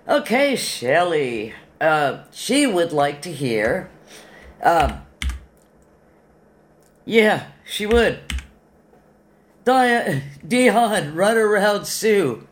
Okay, Shelley. She would like to hear. Um, yeah, she would. Dion, run around Sue.